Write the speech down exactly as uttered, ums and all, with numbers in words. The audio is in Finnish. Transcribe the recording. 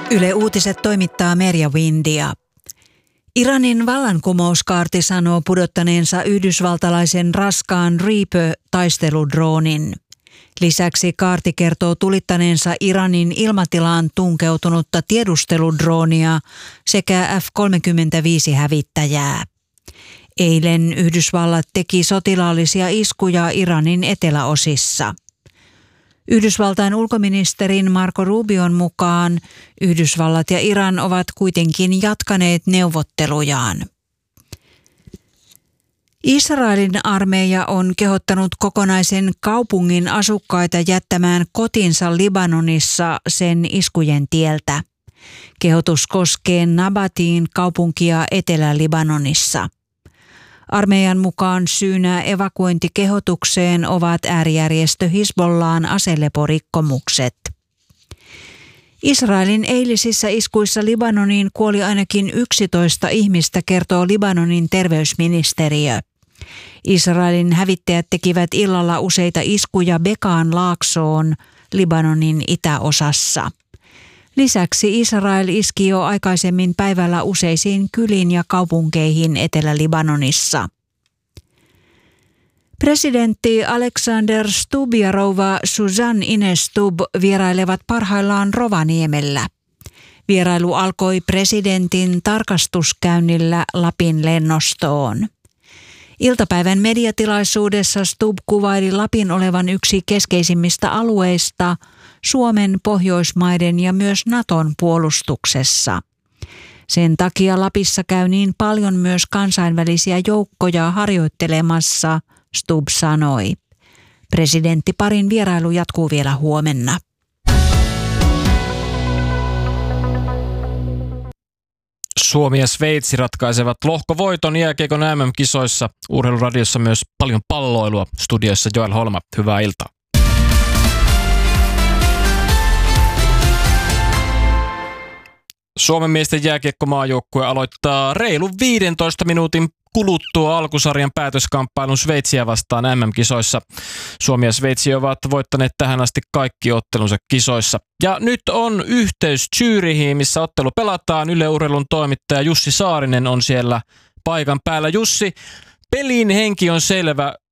Yle Uutiset toimittaa Merja Windia. Iranin vallankumouskaarti sanoo pudottaneensa yhdysvaltalaisen raskaan Reaper-taisteludroonin. Lisäksi kaarti kertoo tulittaneensa Iranin ilmatilaan tunkeutunutta tiedusteludroonia sekä F kolmekymmentäviisi-hävittäjää. Eilen Yhdysvallat teki sotilaallisia iskuja Iranin eteläosissa. Yhdysvaltain ulkoministerin Marco Rubion mukaan Yhdysvallat ja Iran ovat kuitenkin jatkaneet neuvottelujaan. Israelin armeija on kehottanut kokonaisen kaupungin asukkaita jättämään kotinsa Libanonissa sen iskujen tieltä. Kehotus koskee Nabatin kaupunkia Etelä-Libanonissa. Armeijan mukaan syynä evakuointikehotukseen ovat äärijärjestö Hizbollaan aseleporikkomukset. Israelin eilisissä iskuissa Libanoniin kuoli ainakin yksitoista ihmistä, kertoo Libanonin terveysministeriö. Israelin hävittäjät tekivät illalla useita iskuja Bekaan laaksoon Libanonin itäosassa. Lisäksi Israel iski jo aikaisemmin päivällä useisiin kyliin ja kaupunkeihin Etelä-Libanonissa. Presidentti Alexander Stubb ja rouva Suzanne Ines Stubb vierailevat parhaillaan Rovaniemellä. Vierailu alkoi presidentin tarkastuskäynnillä Lapin lennostoon. Iltapäivän mediatilaisuudessa Stubb kuvaili Lapin olevan yksi keskeisimmistä alueista Suomen, Pohjoismaiden ja myös Naton puolustuksessa. Sen takia Lapissa käy niin paljon myös kansainvälisiä joukkoja harjoittelemassa, Stubb sanoi. Presidenttiparin vierailu jatkuu vielä huomenna. Suomi ja Sveitsi ratkaisevat lohkovoiton jääkiekon M M-kisoissa. Urheiluradiossa myös paljon palloilua. Studioissa Joel Holma. Hyvää iltaa. Suomen miesten jääkiekkomaajoukkue aloittaa reilun viidentoista minuutin kuluttua alkusarjan päätöskamppailun Sveitsiä vastaan M M-kisoissa. Suomi ja Sveitsi ovat voittaneet tähän asti kaikki ottelunsa kisoissa. Ja nyt on yhteys Zürichiin, missä ottelu pelataan. Yle Urheilun toimittaja Jussi Saarinen on siellä paikan päällä. Jussi, pelin henki on selvä.